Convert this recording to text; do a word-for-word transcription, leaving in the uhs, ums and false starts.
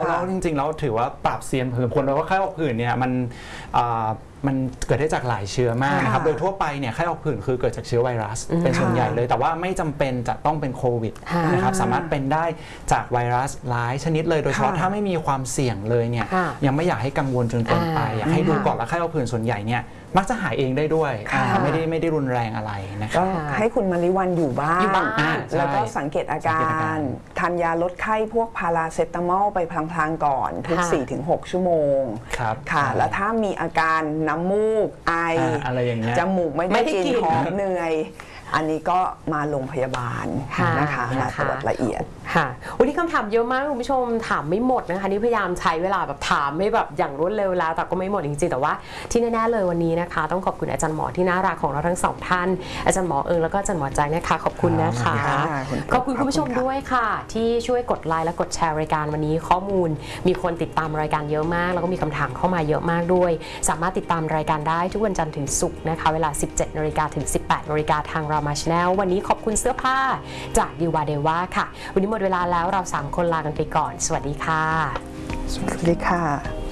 แล้วจริงๆแล้วถือว่าปราบเซียนผื่นคนเราว่าไข้ออกผื่นเนี่ยมันมันเกิดได้จากหลายเชื้อมากนะครับโดยทั่วไปเนี่ยไข้ออกผื่นคือเกิดจากเชื้อไวรัสเป็นส่วนใหญ่เลยแต่ว่าไม่จำเป็นจะต้องเป็นโควิดนะครับสามารถเป็นได้จากไวรัสหลายชนิดเลยโดยเฉพาะถ้าไม่มีความเสี่ยงเลยเนี่ยยังไม่อยากให้กังวลจนเกินไปอยากให้ดูก่อนแล้วไข้ออกผื่นส่วนใหญ่เนี่ยมักจะหายเองได้ด้วยไม่ได้ไม่ได้รุนแรงอะไรนะครับให้คุณมาริวันอยู่บ้านแล้วก็สังเกตอาการทานยาลดไข้พวกพาราเซตามอลไปพลางๆก่อนทุก สี่ถึงหก ชั่วโมงค่ะแล้วถ้ามีอาการน้ำมูกไอจมูกไม่ได้กลิ่นหอมเหนื่อยอันนี้ก็มาโรงพยาบาลนะคะมาตรวจละเอียดค่ะวันนี้คำถามเยอะมากคุณผู้ชมถามไม่หมดนะคะนี่พยายามใช้เวลาแบบถามไม่แบบอย่างรวดเร็วแล้วแต่ก็ไม่หมดจริงๆแต่ว่าที่แน่ๆเลยวันนี้นะคะต้องขอบคุณอาจารย์หมอที่น่ารักของเราทั้งสองท่านอาจารย์หมอเอิงแล้วก็อาจารย์หมอแจ็คนะคะขอบคุณนะคะขอบคุณคุณผู้ชมด้วยค่ะที่ช่วยกดไลค์และกดแชร์รายการวันนี้ข้อมูลมีคนติดตามรายการเยอะมากแล้วก็มีคำถามเข้ามาเยอะมากด้วยสามารถติดตามรายการได้ทุกวันจันทร์ถึงศุกร์นะคะเวลา สิบเจ็ดนาฬิกา ถึง สิบแปดนาฬิกาทางรามาชาแนลวันนี้ขอบคุณเสื้อผ้าจากดิวาเดว่าค่ะวันนี้หมดเวลาแล้วเราสามคนลากันไปก่อนสวัสดีค่ะสวัสดีค่ะ